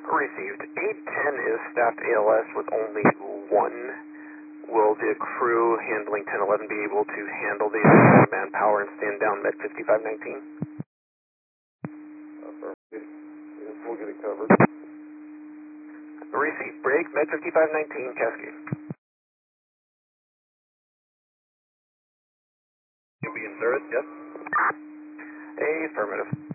Received. 810 is staffed ALS with only one. Will the crew handling 1011 be able to handle the manpower and stand down Med 5519? We'll get it covered. Received. Break. Med 5519, Cascade. You'll be in service, yes? Affirmative.